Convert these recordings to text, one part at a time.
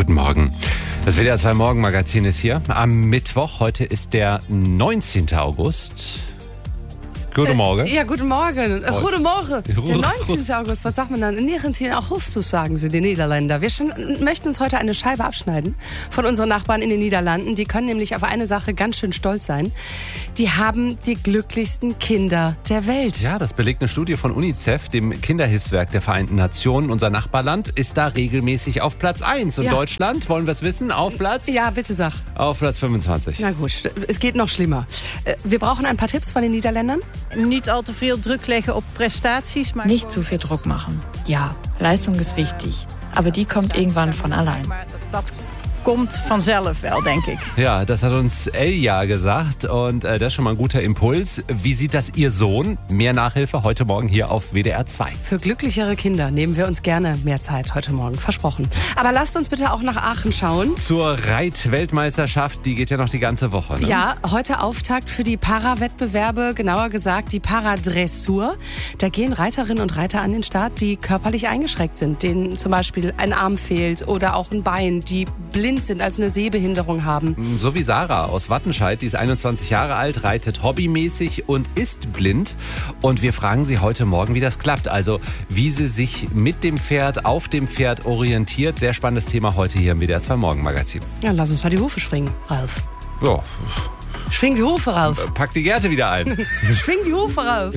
Guten Morgen. Das WDR 2 Morgenmagazin ist hier am Mittwoch. Heute ist der 19. August. Guten Morgen. Ja, guten Morgen. Guten Morgen. Der 19. August, was sagt man dann? 19. Augustus, sagen sie, die Niederländer. Wir möchten uns heute eine Scheibe abschneiden von unseren Nachbarn in den Niederlanden. Die können nämlich auf eine Sache ganz schön stolz sein. Die haben die glücklichsten Kinder der Welt. Ja, das belegt eine Studie von UNICEF, dem Kinderhilfswerk der Vereinten Nationen. Unser Nachbarland ist da regelmäßig auf Platz 1. Und Deutschland, wollen wir es wissen, auf Platz? Ja, bitte sag. Auf Platz 25. Na gut, es geht noch schlimmer. Wir brauchen ein paar Tipps von den Niederländern. Nicht allzu viel Druck legen auf Prestaties. Nicht zu viel Druck machen. Ja, Leistung ist wichtig. Aber die kommt irgendwann von allein. Das kommt vanzelf wel, denke ich. Ja, das hat uns Elja gesagt und das ist schon mal ein guter Impuls. Wie sieht das Ihr Sohn? Mehr Nachhilfe heute Morgen hier auf WDR 2. Für glücklichere Kinder nehmen wir uns gerne mehr Zeit heute Morgen, versprochen. Aber lasst uns bitte auch nach Aachen schauen. Zur Reitweltmeisterschaft, die geht ja noch die ganze Woche, ne? Ja, heute Auftakt für die Para-Wettbewerbe, genauer gesagt die Paradressur. Da gehen Reiterinnen und Reiter an den Start, die körperlich eingeschränkt sind, denen zum Beispiel ein Arm fehlt oder auch ein Bein, die blind sind, also eine Sehbehinderung haben. So wie Sarah aus Wattenscheid, die ist 21 Jahre alt, reitet hobbymäßig und ist blind. Und wir fragen sie heute Morgen, wie das klappt. Also wie sie sich mit dem Pferd, auf dem Pferd orientiert. Sehr spannendes Thema heute hier im WDR 2 Morgenmagazin. Ja, lass uns mal die Hufe schwingen, Ralf. Ja. Schwing die Hufe, Ralf. Pack die Gerte wieder ein. Schwing die Hufe, Ralf.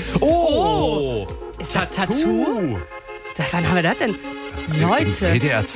Oh! Ist das Tattoo? Seit wann haben wir das denn? Im Leute. WDR